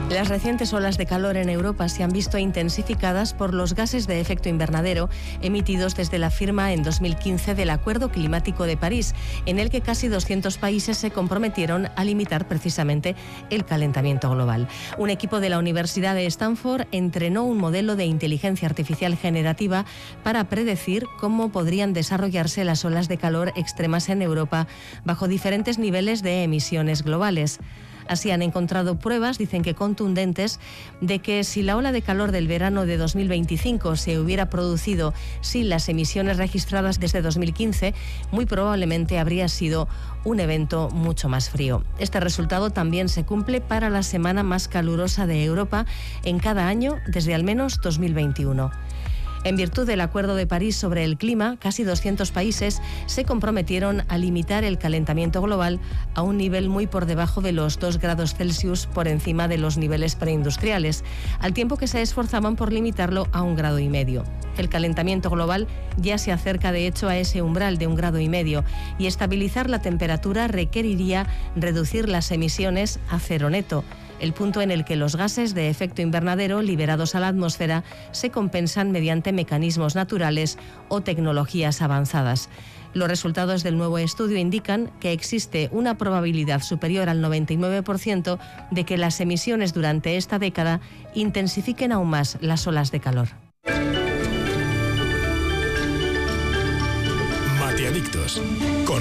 Las recientes olas de calor en Europa se han visto intensificadas por los gases de efecto invernadero emitidos desde la firma en 2015 del Acuerdo Climático de París, en el que casi 200 países se comprometieron a limitar precisamente el calentamiento global. Un equipo de la Universidad de Stanford entrenó un modelo de inteligencia artificial generativa para predecir cómo podrían desarrollarse las olas de calor extremas en Europa bajo diferentes niveles de emisiones globales. Así han encontrado pruebas, dicen que contundentes, de que si la ola de calor del verano de 2025 se hubiera producido sin las emisiones registradas desde 2015, muy probablemente habría sido un evento mucho más frío. Este resultado también se cumple para la semana más calurosa de Europa en cada año desde al menos 2021. En virtud del Acuerdo de París sobre el clima, casi 200 países se comprometieron a limitar el calentamiento global a un nivel muy por debajo de los 2 grados Celsius por encima de los niveles preindustriales, al tiempo que se esforzaban por limitarlo a 1,5 grados. El calentamiento global ya se acerca de hecho a ese umbral de 1,5 grados y estabilizar la temperatura requeriría reducir las emisiones a cero neto, el punto en el que los gases de efecto invernadero liberados a la atmósfera se compensan mediante mecanismos naturales o tecnologías avanzadas. Los resultados del nuevo estudio indican que existe una probabilidad superior al 99% de que las emisiones durante esta década intensifiquen aún más las olas de calor. Mateadictos.